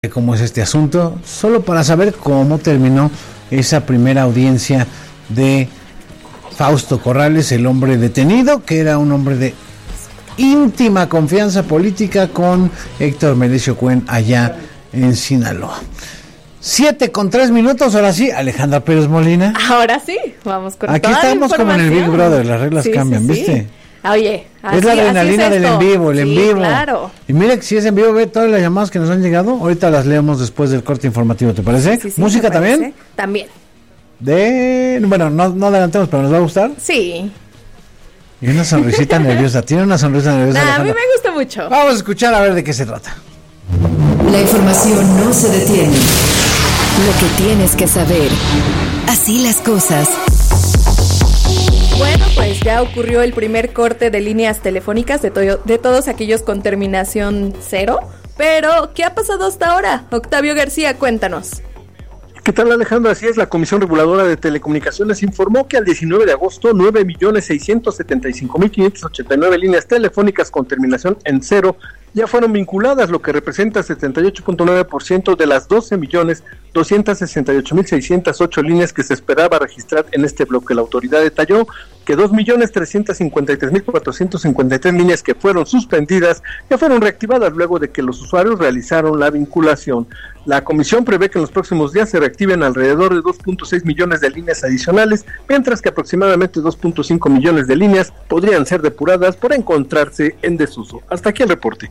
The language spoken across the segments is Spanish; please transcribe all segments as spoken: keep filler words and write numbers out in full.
cómo es este asunto, solo para saber cómo terminó esa primera audiencia de Fausto Corrales, el hombre detenido, que era un hombre de íntima confianza política con Héctor Melesio Cuen allá en Sinaloa. Siete con tres minutos, ahora sí, Alejandra Pérez Molina. Ahora sí, vamos con Aquí toda estamos la como en el Big Brother, las reglas sí, cambian, sí, ¿viste? Sí. Oye, así, es la adrenalina así es del esto. en vivo, el sí, en vivo. Claro. Y mira que si es en vivo, ve todas las llamadas que nos han llegado. Ahorita las leemos después del corte informativo, ¿te parece? Sí, sí, ¿Música me parece. también? También. De, bueno, no, no adelantemos, pero ¿nos va a gustar? Sí. Y una sonrisita nerviosa, tiene una sonrisa nerviosa. Nah, a mí Alejandra. me gusta mucho. Vamos a escuchar a ver de qué se trata. La información no se detiene. Lo que tienes que saber. Así las cosas. Bueno, pues ya ocurrió el primer corte de líneas telefónicas de, to- de todos aquellos con terminación cero. Pero, ¿qué ha pasado hasta ahora? Octavio García, cuéntanos. ¿Qué tal, Alejandra? Así es, la Comisión Reguladora de Telecomunicaciones informó que al diecinueve de agosto nueve millones seiscientos setenta y cinco mil quinientas ochenta y nueve líneas telefónicas con terminación en cero ya fueron vinculadas, lo que representa setenta y ocho punto nueve por ciento de las doce millones doscientos sesenta y ocho mil seiscientas ocho líneas que se esperaba registrar en este bloque. La autoridad detalló que dos millones trescientos cincuenta y tres mil cuatrocientos cincuenta y tres líneas que fueron suspendidas ya fueron reactivadas luego de que los usuarios realizaron la vinculación. La comisión prevé que en los próximos días se reactiven alrededor de dos punto seis millones de líneas adicionales, mientras que aproximadamente dos punto cinco millones de líneas podrían ser depuradas por encontrarse en desuso. Hasta aquí el reporte.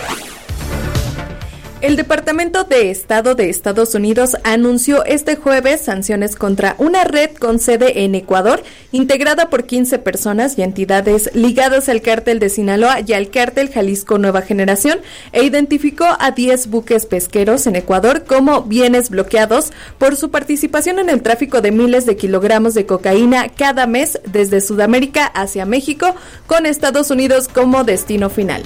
El Departamento de Estado de Estados Unidos anunció este jueves sanciones contra una red con sede en Ecuador, integrada por quince personas y entidades ligadas al cártel de Sinaloa y al cártel Jalisco Nueva Generación, e identificó a diez buques pesqueros en Ecuador como bienes bloqueados por su participación en el tráfico de miles de kilogramos de cocaína cada mes desde Sudamérica hacia México, con Estados Unidos como destino final.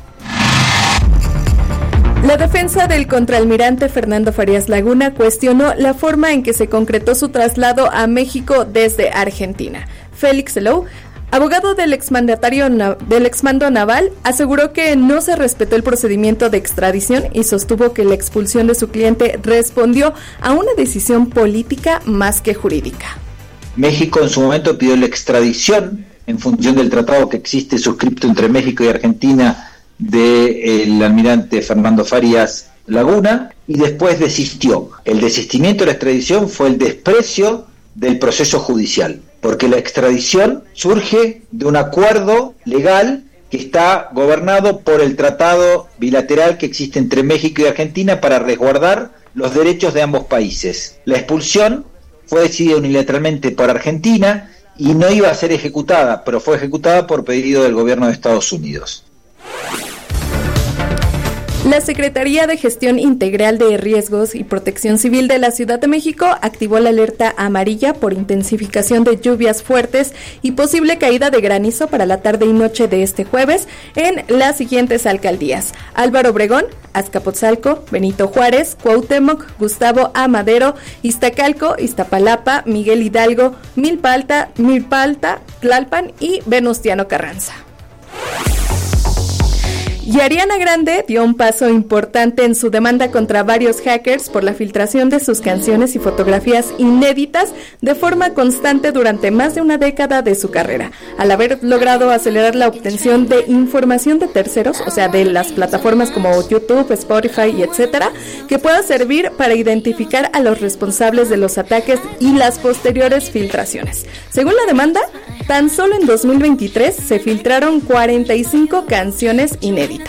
La defensa del contraalmirante Fernando Farías Laguna cuestionó la forma en que se concretó su traslado a México desde Argentina. Félix Lowe, abogado del exmandatario del exmando naval, aseguró que no se respetó el procedimiento de extradición y sostuvo que la expulsión de su cliente respondió a una decisión política más que jurídica. México en su momento pidió la extradición en función del tratado que existe suscripto entre México y Argentina del almirante Fernando Farías Laguna, y después desistió. El desistimiento de la extradición fue el desprecio del proceso judicial, porque la extradición surge de un acuerdo legal que está gobernado por el tratado bilateral que existe entre México y Argentina para resguardar los derechos de ambos países. La expulsión fue decidida unilateralmente por Argentina y no iba a ser ejecutada, pero fue ejecutada por pedido del gobierno de Estados Unidos. La Secretaría de Gestión Integral de Riesgos y Protección Civil de la Ciudad de México activó la alerta amarilla por intensificación de lluvias fuertes y posible caída de granizo para la tarde y noche de este jueves en las siguientes alcaldías: Álvaro Obregón, Azcapotzalco, Benito Juárez, Cuauhtémoc, Gustavo A. Madero, Iztacalco, Iztapalapa, Miguel Hidalgo, Milpa Alta, Milpa Alta, Tlalpan y Venustiano Carranza. Y Ariana Grande dio un paso importante en su demanda contra varios hackers por la filtración de sus canciones y fotografías inéditas de forma constante durante más de una década de su carrera, al haber logrado acelerar la obtención de información de terceros, o sea, de las plataformas como YouTube, Spotify y etcétera, que pueda servir para identificar a los responsables de los ataques y las posteriores filtraciones. Según la demanda, tan solo en dos mil veintitrés se filtraron cuarenta y cinco canciones inéditas.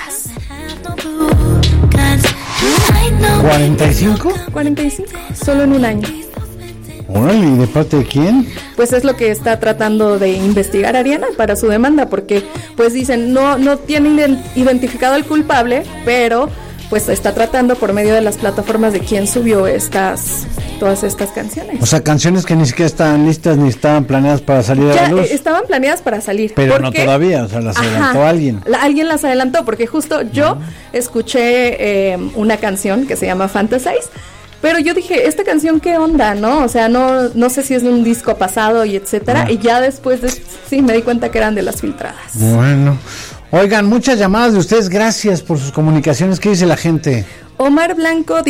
¿cuarenta y cinco? cuarenta y cinco, solo en un año. Órale, ¿y de parte de quién? Pues es lo que está tratando de investigar Ariana para su demanda, porque pues dicen, no, no tienen identificado al culpable, pero pues está tratando por medio de las plataformas de quién subió estas todas estas canciones. O sea, canciones que ni siquiera estaban listas ni estaban planeadas para salir ya, a la luz. Eh, estaban planeadas para salir. Pero no todavía, o sea, las Ajá, adelantó alguien. La, alguien las adelantó, porque justo yo uh-huh. escuché eh, una canción que se llama Fantasize, pero yo dije, ¿esta canción qué onda, no? O sea, no no sé si es de un disco pasado y etcétera, uh-huh. y ya después de, sí me di cuenta que eran de las filtradas. Bueno. Oigan, muchas llamadas de ustedes, gracias por sus comunicaciones. ¿Qué dice la gente? Omar Blanco